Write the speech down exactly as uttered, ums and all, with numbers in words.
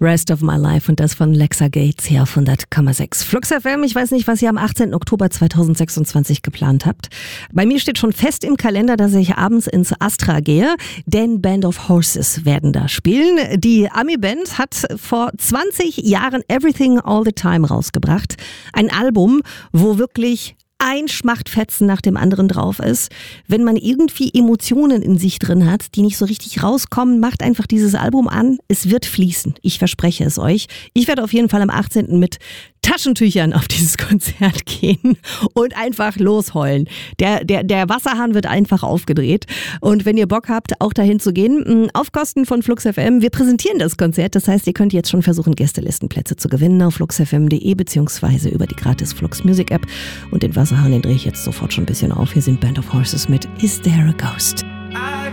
Rest of My Life und das von Lexa Gates hier auf hundert Komma sechs. Flux F M, ich weiß nicht, was ihr am achtzehnten Oktober zweitausendsechsundzwanzig geplant habt. Bei mir steht schon fest im Kalender, dass ich abends ins Astra gehe, denn Band of Horses werden da spielen. Die Ami-Band hat vor zwanzig Jahren Everything All the Time rausgebracht. Ein Album, wo wirklich ein Schmachtfetzen nach dem anderen drauf ist. Wenn man irgendwie Emotionen in sich drin hat, die nicht so richtig rauskommen, macht einfach dieses Album an. Es wird fließen. Ich verspreche es euch. Ich werde auf jeden Fall am achtzehnten mit Taschentüchern auf dieses Konzert gehen und einfach losheulen. Der, der, der Wasserhahn wird einfach aufgedreht. Und wenn ihr Bock habt, auch dahin zu gehen, auf Kosten von Flux F M, wir präsentieren das Konzert. Das heißt, ihr könnt jetzt schon versuchen, Gästelistenplätze zu gewinnen auf flux f m punkt d e beziehungsweise über die gratis Flux Music App. Und den Wasserhahn, den drehe ich jetzt sofort schon ein bisschen auf. Hier sind Band of Horses mit Is There a Ghost?